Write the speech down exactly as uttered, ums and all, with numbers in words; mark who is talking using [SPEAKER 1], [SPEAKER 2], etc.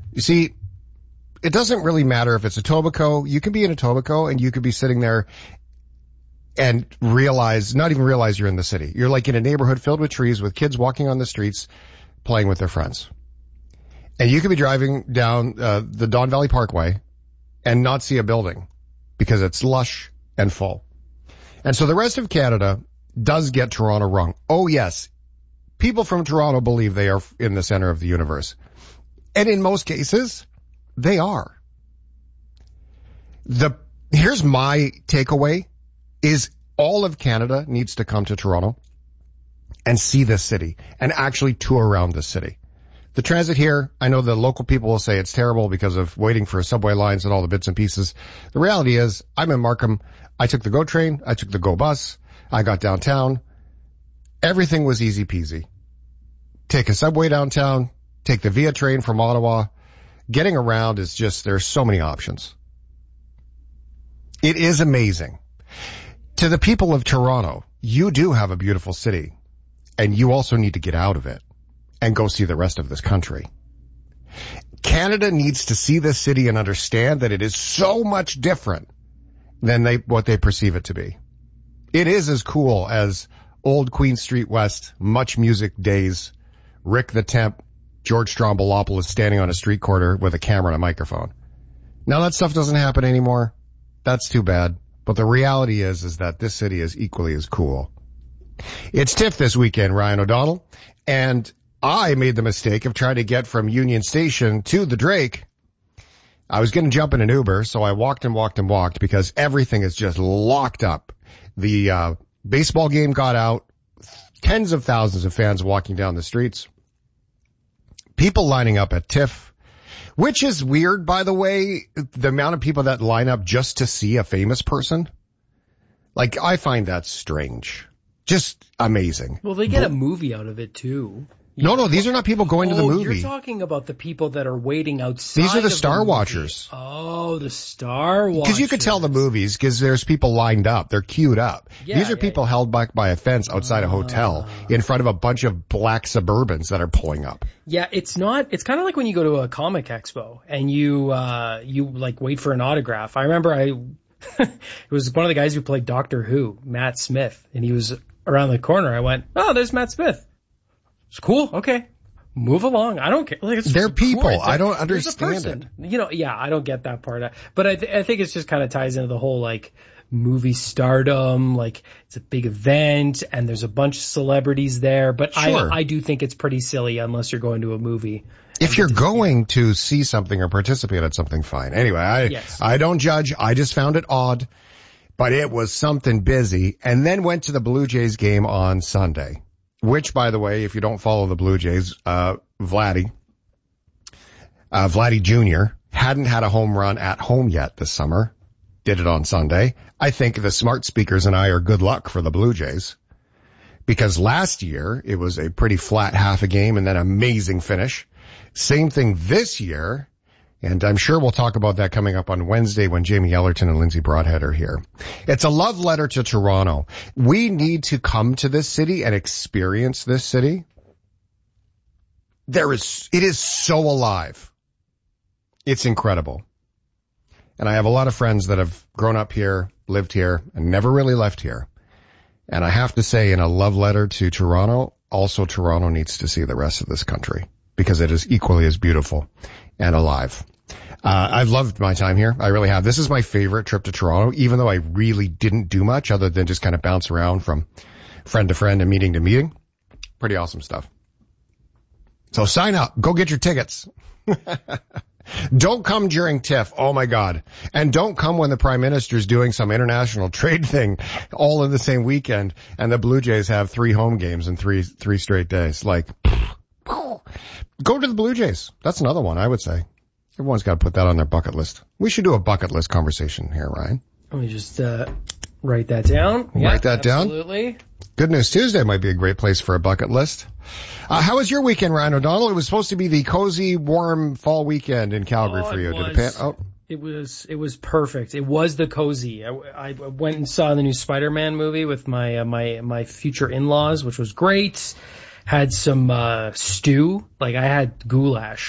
[SPEAKER 1] You see, it doesn't really matter if it's Etobicoke. You can be in Etobicoke and you could be sitting there and realize, not even realize you're in the city. You're like in a neighborhood filled with trees with kids walking on the streets playing with their friends. And you could be driving down uh, the Don Valley Parkway and not see a building because it's lush and full. And so the rest of Canada does get Toronto wrong. Oh, yes. People from Toronto believe they are in the center of the universe. And in most cases, they are. The, here's my takeaway is all of Canada needs to come to Toronto and see this city and actually tour around the city. The transit here, I know the local people will say it's terrible because of waiting for subway lines and all the bits and pieces. The reality is, I'm in Markham. I took the GO train. I took the GO bus. I got downtown. Everything was easy peasy. Take a subway downtown. Take the Via train from Ottawa. Getting around is just, there's so many options. It is amazing. To the people of Toronto, you do have a beautiful city, and you also need to get out of it and go see the rest of this country. Canada needs to see this city and understand that it is so much different than they what they perceive it to be. It is as cool as old Queen Street West, Much Music days, Rick the Temp, George Strombolopoulos standing on a street corner with a camera and a microphone. Now that stuff doesn't happen anymore. That's too bad. But the reality is, is that this city is equally as cool. It's TIFF this weekend, Ryan O'Donnell, and I made the mistake of trying to get from Union Station to the Drake. I was going to jump in an Uber, so I walked and walked and walked because everything is just locked up. The uh baseball game got out, tens of thousands of fans walking down the streets, people lining up at TIFF, which is weird, by the way, the amount of people that line up just to see a famous person. Like, I find that strange. Just amazing.
[SPEAKER 2] Well, they get a movie out of it, too.
[SPEAKER 1] No, no, these are not people going
[SPEAKER 2] oh,
[SPEAKER 1] to the movie.
[SPEAKER 2] You're talking about the people that are waiting outside.
[SPEAKER 1] These are the
[SPEAKER 2] of
[SPEAKER 1] Star
[SPEAKER 2] the
[SPEAKER 1] Watchers.
[SPEAKER 2] Oh, the Star Watchers.
[SPEAKER 1] Because you could tell the movies because there's people lined up. They're queued up.
[SPEAKER 2] Yeah,
[SPEAKER 1] These are
[SPEAKER 2] yeah,
[SPEAKER 1] people
[SPEAKER 2] yeah.
[SPEAKER 1] held back by a fence outside a hotel
[SPEAKER 2] Uh.
[SPEAKER 1] in front of a bunch of black Suburbans that are pulling up.
[SPEAKER 2] Yeah, it's not, it's kind of like when you go to a comic expo and you, uh, you like wait for an autograph. I remember I, it was one of the guys who played Doctor Who, Matt Smith, and he was around the corner. I went, oh, there's Matt Smith. It's cool. Okay. Move along. I don't care. Like, it's
[SPEAKER 1] They're people.
[SPEAKER 2] Cool.
[SPEAKER 1] I don't understand it.
[SPEAKER 2] You know, yeah, I don't get that part. But I, th- I think it's just kind of ties into the whole, like, movie stardom. Like, it's a big event and there's a bunch of celebrities there. But
[SPEAKER 1] Sure.
[SPEAKER 2] I, I do think it's pretty silly unless you're going to a movie.
[SPEAKER 1] If you're going to see something or participate at something, fine. Anyway, I,
[SPEAKER 2] Yes.
[SPEAKER 1] I don't judge. I just found it odd, but it was something busy, and then went to the Blue Jays game on Sunday. Which, by the way, if you don't follow the Blue Jays, uh, Vladdy, uh, Vladdy Junior hadn't had a home run at home yet this summer. Did it on Sunday. I think the smart speakers and I are good luck for the Blue Jays. Because last year, it was a pretty flat half a game and then amazing finish. Same thing this year. And I'm sure we'll talk about that coming up on Wednesday when Jamie Ellerton and Lindsay Broadhead are here. It's a love letter to Toronto. We need to come to this city and experience this city. There is, it is so alive. It's incredible. And I have a lot of friends that have grown up here, lived here, and never really left here. And I have to say, in a love letter to Toronto, also Toronto needs to see the rest of this country because it is equally as beautiful and alive. Uh, I've loved my time here. I really have. This is my favorite trip to Toronto, even though I really didn't do much other than just kind of bounce around from friend to friend and meeting to meeting. Pretty awesome stuff. So sign up. Go get your tickets. Don't come during TIFF. Oh my God. And don't come when the Prime Minister's doing some international trade thing all in the same weekend and the Blue Jays have three home games in three, three straight days. Like, go to the Blue Jays. That's another one, I would say. Everyone's got to put that on their bucket list. We should do a bucket list conversation here, Ryan.
[SPEAKER 2] Let me just uh, write that down.
[SPEAKER 1] Write
[SPEAKER 2] yeah,
[SPEAKER 1] that down.
[SPEAKER 2] Absolutely.
[SPEAKER 1] Good News Tuesday might be a great place for a bucket list. Uh, how was your weekend, Ryan O'Donnell? It was supposed to be the cozy, warm fall weekend in Calgary
[SPEAKER 2] oh,
[SPEAKER 1] for you.
[SPEAKER 2] It
[SPEAKER 1] Did
[SPEAKER 2] was,
[SPEAKER 1] it pan- oh.
[SPEAKER 2] it was it was perfect. It was the cozy. I, I went and saw the new Spider-Man movie with my uh, my my future in-laws, which was great. Had some uh stew. Like I had goulash.